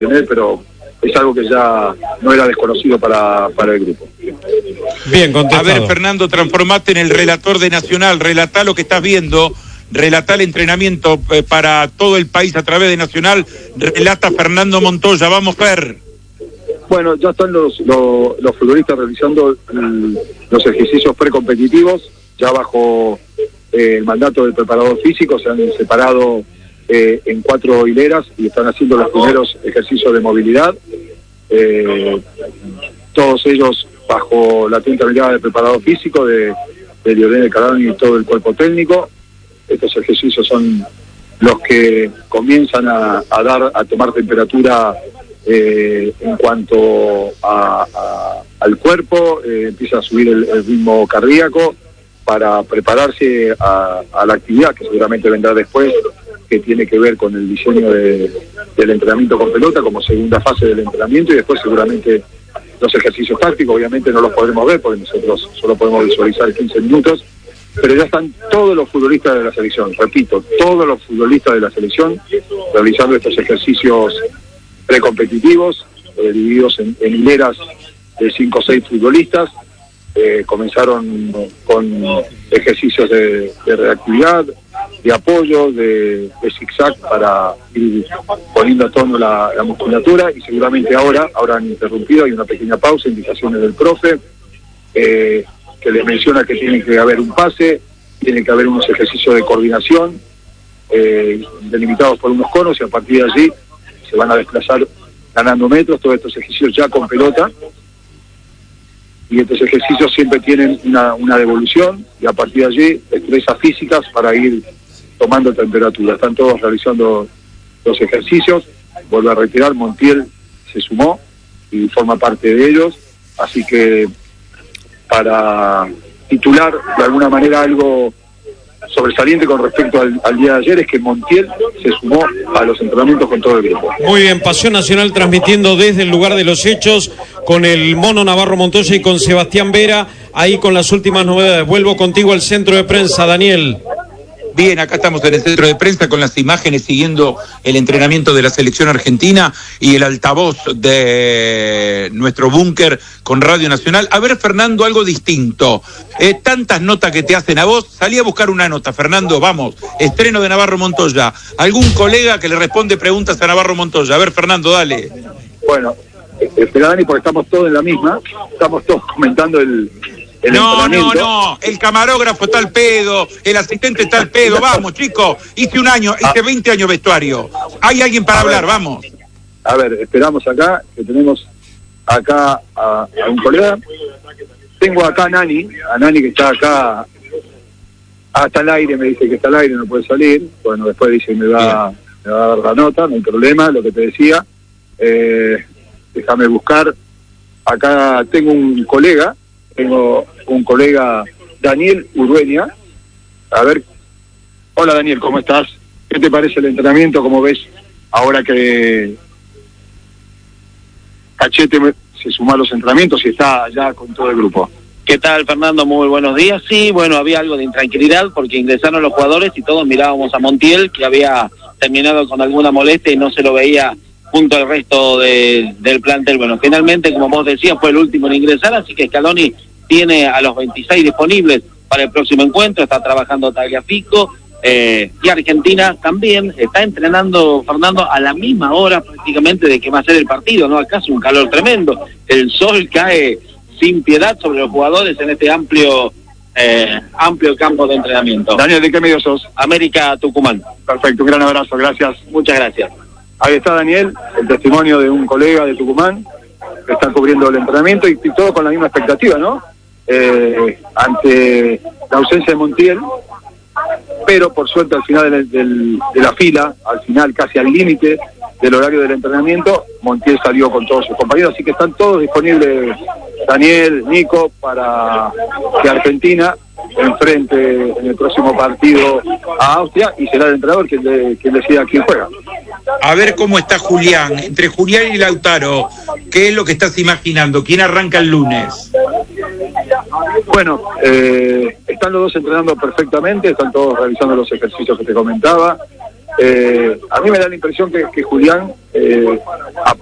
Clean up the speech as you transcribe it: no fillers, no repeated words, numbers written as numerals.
pero es algo que ya no era desconocido para el grupo. Bien, contestado. A ver, Fernando, transformaste en el relator de Nacional, relatá lo que estás viendo, relatá el entrenamiento para todo el país a través de Nacional, relata Fernando Montoya, vamos Fer. Bueno, ya están los futbolistas realizando los ejercicios precompetitivos, ya bajo el mandato del preparador físico, se han separado en 4 hileras y están haciendo los primeros ejercicios de movilidad, todos ellos bajo la atenta mirada del preparador físico, de Lionel Carani y todo el cuerpo técnico. Estos ejercicios son los que comienzan a tomar temperatura en cuanto al cuerpo, empieza a subir el ritmo cardíaco para prepararse a la actividad que seguramente vendrá después, que tiene que ver con el diseño del entrenamiento con pelota como segunda fase del entrenamiento, y después seguramente los ejercicios tácticos. Obviamente no los podremos ver porque nosotros solo podemos visualizar 15 minutos, pero ya están todos los futbolistas de la selección, repito, todos los futbolistas de la selección realizando estos ejercicios precompetitivos, divididos en hileras de 5 o 6 futbolistas. Comenzaron con ejercicios de reactividad, de apoyo, de zigzag para ir poniendo a tono la musculatura, y seguramente ahora han interrumpido, hay una pequeña pausa, indicaciones del profe, que les menciona que tiene que haber un pase, tiene que haber unos ejercicios de coordinación, delimitados por unos conos, y a partir de allí se van a desplazar ganando metros, todos estos ejercicios ya con pelota, y estos ejercicios siempre tienen una devolución, y a partir de allí destrezas físicas para ir tomando temperatura. Están todos realizando los ejercicios. Vuelvo a reiterar, Montiel se sumó y forma parte de ellos, así que para titular de alguna manera algo sobresaliente con respecto al día de ayer es que Montiel se sumó a los entrenamientos con todo el grupo. Muy bien, Pasión Nacional transmitiendo desde el lugar de los hechos con el Mono Navarro Montoya y con Sebastián Vera, ahí con las últimas novedades. Vuelvo contigo al centro de prensa, Daniel. Bien, acá estamos en el centro de prensa con las imágenes siguiendo el entrenamiento de la selección argentina y el altavoz de nuestro búnker con Radio Nacional. A ver, Fernando, algo distinto. Tantas notas que te hacen a vos, salí a buscar una nota, Fernando, vamos. Estreno de Navarro Montoya. ¿Algún colega que le responde preguntas a Navarro Montoya? A ver, Fernando, dale. Bueno, espera, Dani, porque estamos todos en la misma, estamos todos comentando el No, el camarógrafo está al pedo, el asistente está al pedo, vamos chicos, hice 20 años vestuario, hay alguien para hablar, vamos. A ver, esperamos acá, que tenemos acá a un colega, tengo acá a Nani que está acá, hasta el aire, me dice que está al aire, no puede salir, bueno, después dice me va a dar la nota, no hay problema, lo que te decía, déjame buscar, acá tengo un colega, Daniel Urrueña. A ver, hola Daniel, ¿cómo estás? ¿Qué te parece el entrenamiento? ¿Cómo ves ahora que Cachete se sumó a los entrenamientos y está ya con todo el grupo? ¿Qué tal, Fernando? Muy buenos días. Sí, bueno, había algo de intranquilidad porque ingresaron los jugadores y todos mirábamos a Montiel, que había terminado con alguna molestia y no se lo veía junto al resto del plantel. Bueno, finalmente, como vos decías, fue el último en ingresar, así que Scaloni tiene a los 26 disponibles para el próximo encuentro, está trabajando Tagliafico, y Argentina también está entrenando, Fernando, a la misma hora prácticamente de que va a ser el partido, ¿no? Acá hace un calor tremendo, el sol cae sin piedad sobre los jugadores en este amplio campo de entrenamiento. Daniel, ¿de qué medio sos? América Tucumán. Perfecto, un gran abrazo, gracias. Muchas gracias. Ahí está Daniel, el testimonio de un colega de Tucumán que está cubriendo el entrenamiento y todo con la misma expectativa, ¿no? Ante la ausencia de Montiel, pero por suerte al final de la fila, al final casi al límite del horario del entrenamiento, Montiel salió con todos sus compañeros, así que están todos disponibles, Daniel, Nico, para que Argentina enfrente en el próximo partido a Austria, y será el entrenador quien decida quién juega. A ver cómo está Julián, entre Julián y Lautaro, ¿qué es lo que estás imaginando? ¿Quién arranca el lunes? Bueno, están los dos entrenando perfectamente, están todos realizando los ejercicios que te comentaba. A mí me da la impresión que Julián